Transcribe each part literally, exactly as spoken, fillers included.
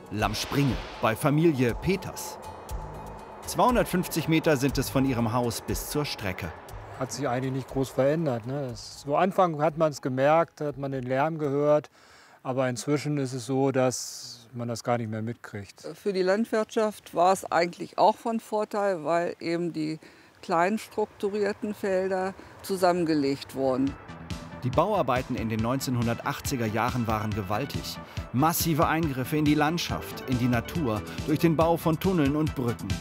Lammspringe bei Familie Peters. zweihundertfünfzig Meter sind es von ihrem Haus bis zur Strecke. Hat sich eigentlich nicht groß verändert. Ne? Das, so Anfang hat man es gemerkt, hat man den Lärm gehört. Aber inzwischen ist es so, dass man das gar nicht mehr mitkriegt. Für die Landwirtschaft war es eigentlich auch von Vorteil, weil eben die kleinen strukturierten Felder zusammengelegt wurden. Die Bauarbeiten in den neunzehnhundertachtziger Jahren waren gewaltig. Massive Eingriffe in die Landschaft, in die Natur, durch den Bau von Tunneln und Brücken.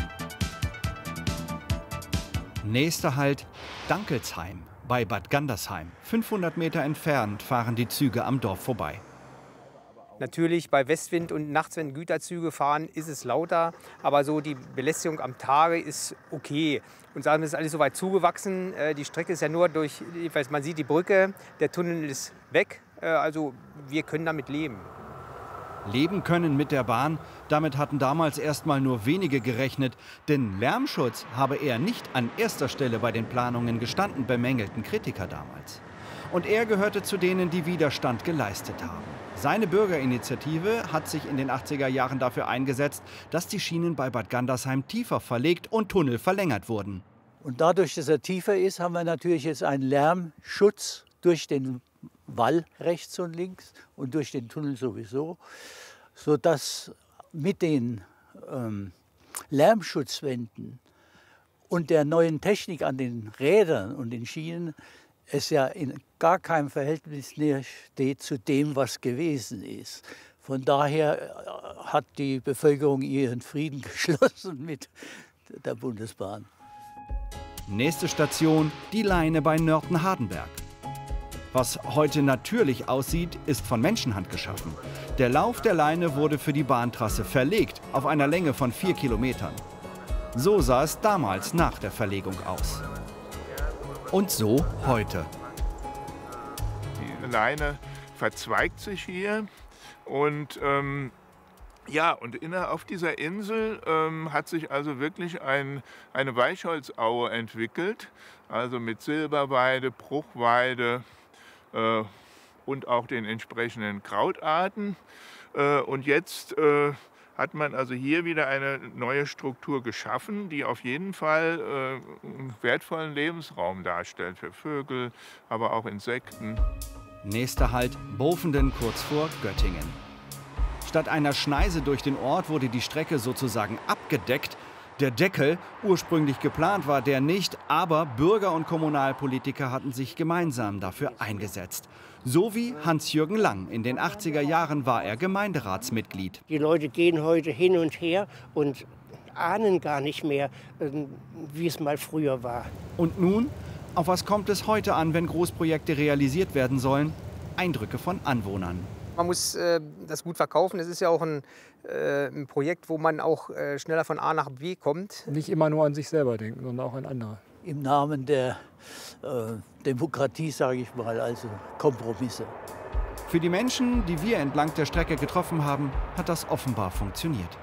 Nächster Halt Dankelsheim bei Bad Gandersheim. fünfhundert Meter entfernt fahren die Züge am Dorf vorbei. Natürlich bei Westwind und nachts, wenn Güterzüge fahren, ist es lauter. Aber so die Belästigung am Tage ist okay. Und sagen, es ist alles so weit zugewachsen. Die Strecke ist ja nur durch, man sieht die Brücke, der Tunnel ist weg. Also wir können damit leben. Leben können mit der Bahn, damit hatten damals erst mal nur wenige gerechnet. Denn Lärmschutz habe er nicht an erster Stelle bei den Planungen gestanden, bemängelten Kritiker damals. Und er gehörte zu denen, die Widerstand geleistet haben. Seine Bürgerinitiative hat sich in den achtziger Jahren dafür eingesetzt, dass die Schienen bei Bad Gandersheim tiefer verlegt und Tunnel verlängert wurden. Und dadurch, dass er tiefer ist, haben wir natürlich jetzt einen Lärmschutz durch den Wall rechts und links und durch den Tunnel sowieso, sodass mit den ähm, Lärmschutzwänden und der neuen Technik an den Rädern und den Schienen es ja in gar keinem Verhältnis näher steht zu dem, was gewesen ist. Von daher hat die Bevölkerung ihren Frieden geschlossen mit der Bundesbahn. Nächste Station, die Leine bei Nörten-Hardenberg. Was heute natürlich aussieht, ist von Menschenhand geschaffen. Der Lauf der Leine wurde für die Bahntrasse verlegt, auf einer Länge von vier Kilometern. So sah es damals nach der Verlegung aus. Und so heute. Die Leine verzweigt sich hier und ähm, ja, und inner, auf dieser Insel ähm, hat sich also wirklich ein, eine Weichholzaue entwickelt, also mit Silberweide, Bruchweide äh, und auch den entsprechenden Krautarten. Äh, und jetzt äh, hat man also hier wieder eine neue Struktur geschaffen, die auf jeden Fall äh, einen wertvollen Lebensraum darstellt für Vögel, aber auch Insekten. Nächster Halt Bovenden kurz vor Göttingen. Statt einer Schneise durch den Ort wurde die Strecke sozusagen abgedeckt. Der Deckel, ursprünglich geplant war der nicht, aber Bürger und Kommunalpolitiker hatten sich gemeinsam dafür eingesetzt. So wie Hans-Jürgen Lang. In den achtziger Jahren war er Gemeinderatsmitglied. Die Leute gehen heute hin und her und ahnen gar nicht mehr, wie es mal früher war. Und nun, auf was kommt es heute an, wenn Großprojekte realisiert werden sollen? Eindrücke von Anwohnern. Man muss äh, das gut verkaufen. Es ist ja auch ein, äh, ein Projekt, wo man auch äh, schneller von A nach B kommt. Nicht immer nur an sich selber denken, sondern auch an andere. Im Namen der äh, Demokratie, sage ich mal, also Kompromisse. Für die Menschen, die wir entlang der Strecke getroffen haben, hat das offenbar funktioniert.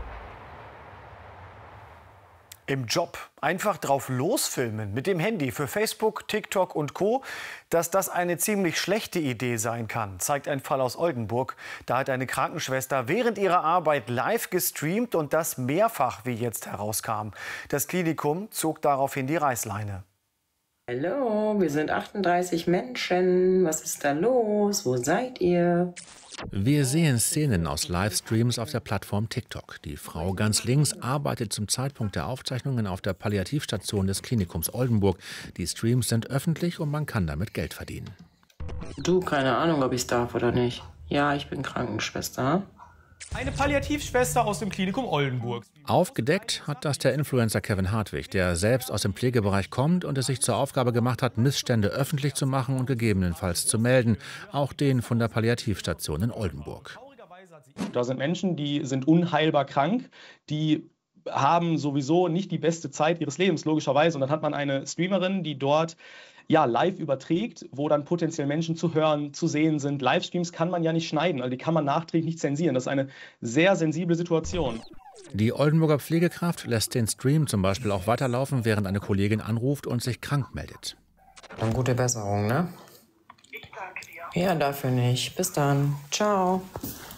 Im Job einfach drauf losfilmen mit dem Handy für Facebook, TikTok und Co. Dass das eine ziemlich schlechte Idee sein kann, zeigt ein Fall aus Oldenburg. Da hat eine Krankenschwester während ihrer Arbeit live gestreamt und das mehrfach, wie jetzt herauskam. Das Klinikum zog daraufhin die Reißleine. Hallo, wir sind achtunddreißig Menschen. Was ist da los? Wo seid ihr? Wir sehen Szenen aus Livestreams auf der Plattform TikTok. Die Frau ganz links arbeitet zum Zeitpunkt der Aufzeichnungen auf der Palliativstation des Klinikums Oldenburg. Die Streams sind öffentlich und man kann damit Geld verdienen. Du, keine Ahnung, ob ich es darf oder nicht. Ja, ich bin Krankenschwester. Eine Palliativschwester aus dem Klinikum Oldenburg. Aufgedeckt hat das der Influencer Kevin Hartwig, der selbst aus dem Pflegebereich kommt und es sich zur Aufgabe gemacht hat, Missstände öffentlich zu machen und gegebenenfalls zu melden. Auch den von der Palliativstation in Oldenburg. Da sind Menschen, die sind unheilbar krank, die haben sowieso nicht die beste Zeit ihres Lebens, logischerweise. Und dann hat man eine Streamerin, die dort ja, live überträgt, wo dann potenziell Menschen zu hören, zu sehen sind. Livestreams kann man ja nicht schneiden, also die kann man nachträglich nicht zensieren. Das ist eine sehr sensible Situation. Die Oldenburger Pflegekraft lässt den Stream zum Beispiel auch weiterlaufen, während eine Kollegin anruft und sich krank meldet. Dann gute Besserung, ne? Ich danke dir. Ja, dafür nicht. Bis dann. Ciao.